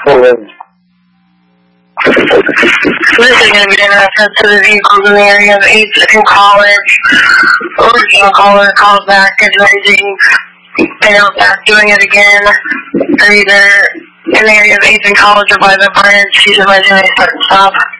This is going to be in reference to the vehicles in the area of 8th and College. Original caller called back advising they are back doing it again. They're either in the area of 8th and College or by the bridge. She's advising they start and stop.